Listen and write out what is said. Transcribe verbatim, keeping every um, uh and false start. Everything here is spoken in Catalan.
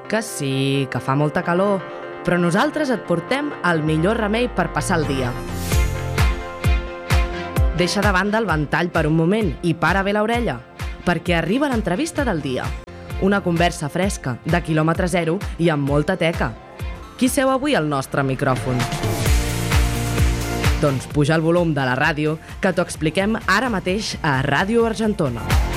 Que sí, que fa molta calor, però nosaltres et portem el millor remei per passar el dia. Deixa de banda el ventall per un moment i para bé l'orella, perquè arriba l'entrevista del dia. Una conversa fresca, de quilòmetre zero i amb molta teca. Qui seu avui al nostre micròfon? Doncs puja el volum de la ràdio, que t'ho expliquem ara mateix a Ràdio Argentona.